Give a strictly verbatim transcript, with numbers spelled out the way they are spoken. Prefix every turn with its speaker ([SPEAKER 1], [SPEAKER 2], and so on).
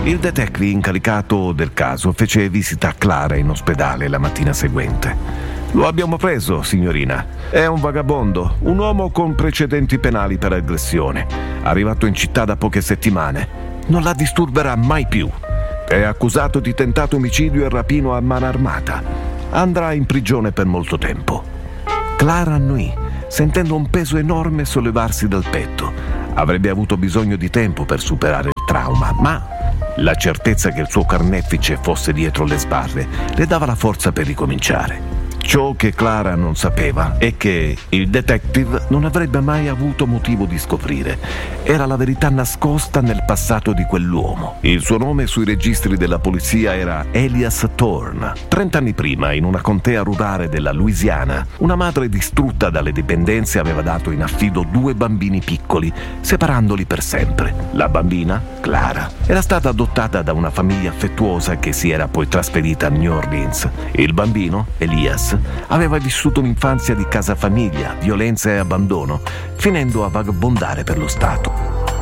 [SPEAKER 1] Il detective incaricato del caso fece visita a Clara in ospedale la mattina seguente. Lo abbiamo preso, signorina. È un vagabondo, un uomo con precedenti penali per aggressione, arrivato in città da poche settimane. Non la disturberà mai più. È accusato di tentato omicidio e rapino a mano armata. Andrà in prigione per molto tempo. Clara annuì, sentendo un peso enorme sollevarsi dal petto. Avrebbe avuto bisogno di tempo per superare il trauma, ma la certezza che il suo carnefice fosse dietro le sbarre le dava la forza per ricominciare. Ciò che Clara non sapeva è che il detective non avrebbe mai avuto motivo di scoprire. Era la verità nascosta nel passato di quell'uomo. Il suo nome sui registri della polizia era Elias Thorne. Trent'anni prima, in una contea rurale della Louisiana, una madre distrutta dalle dipendenze aveva dato in affido due bambini piccoli, separandoli per sempre. La bambina, Clara, era stata adottata da una famiglia affettuosa che si era poi trasferita a New Orleans. Il bambino, Elias, aveva vissuto un'infanzia di casa famiglia, violenza e abbandono, finendo a vagabondare per lo Stato.